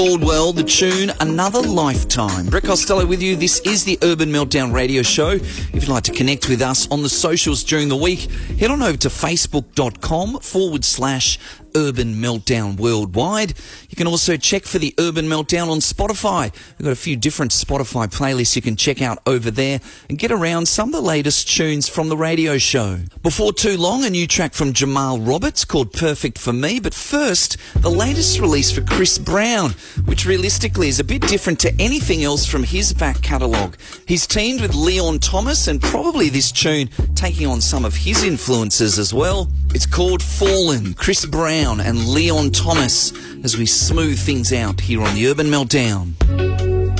Caldwell, the tune Another Lifetime. Brett Costello with you. This is the Urban Meltdown radio show. If you'd like to connect with us on the socials during the week, head on over to facebook.com/Urban Meltdown Worldwide. You can also check for the Urban Meltdown on Spotify. We've got a few different Spotify playlists you can check out over there and get around some of the latest tunes from the radio show. Before too long, a new track from Jamal Roberts called Perfect For Me. But first, the latest release for Chris Brown, which realistically is a bit different to anything else from his back catalogue. He's teamed with Leon Thomas, and probably this tune taking on some of his influences as well. It's called Fallen. Chris Brown and Leon Thomas as we smooth things out here on the Urban Meltdown.